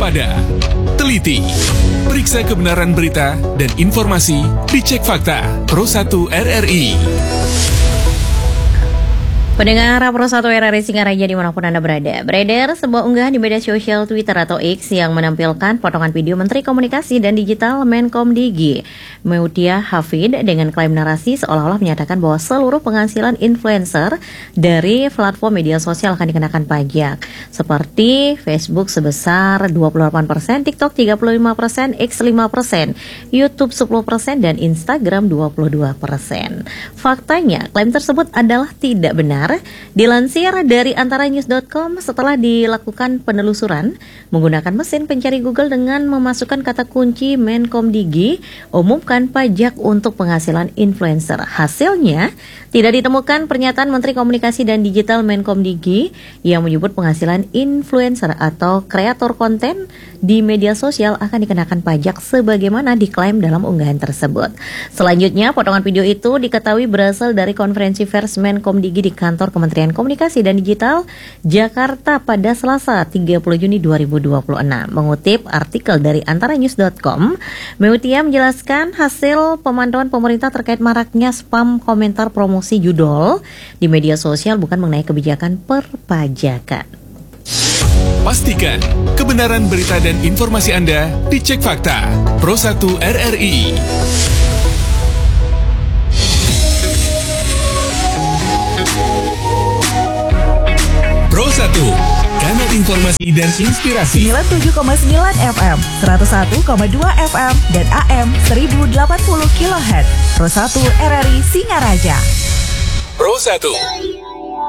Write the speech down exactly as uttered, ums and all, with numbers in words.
waspada, teliti, periksa kebenaran berita dan informasi, dicek fakta. Pro satu R R I. Pendengar Pro satu R R I Singaraja dimanapun Anda berada, beredar sebuah unggahan di media sosial Twitter atau X yang menampilkan potongan video Menteri Komunikasi dan Digital Menkomdigi Mutia Hafid dengan klaim narasi seolah-olah menyatakan bahwa seluruh penghasilan influencer dari platform media sosial akan dikenakan pajak, seperti Facebook sebesar dua puluh delapan persen, TikTok tiga puluh lima persen, X lima persen, YouTube sepuluh persen, dan Instagram dua puluh dua persen. Faktanya, klaim tersebut adalah tidak benar. Dilansir dari antara news dot com, setelah dilakukan penelusuran menggunakan mesin pencari Google dengan memasukkan kata kunci Menkomdigi, umumkan pajak untuk penghasilan influencer. Hasilnya, tidak ditemukan pernyataan Menteri Komunikasi dan Digital Menkomdigi yang menyebut penghasilan influencer atau kreator konten di media sosial akan dikenakan pajak sebagaimana diklaim dalam unggahan tersebut. Selanjutnya, potongan video itu diketahui berasal dari konferensi pers Menkomdigi di kantor Kementerian Komunikasi dan Digital Jakarta pada Selasa tiga puluh Juni dua ribu dua puluh enam. Mengutip artikel dari antara news dot com, Mutia menjelaskan hasil pemantauan pemerintah terkait maraknya spam komentar promosi judul di media sosial bukan mengenai kebijakan perpajakan. Pastikan kebenaran berita dan informasi Anda dicek fakta. Pro satu R R I. Pro satu, kanal informasi dan inspirasi. sembilan puluh tujuh koma sembilan F M, seratus satu koma dua F M, dan A M seribu delapan puluh kilohertz. Pro satu R R I Singaraja. Pro satu.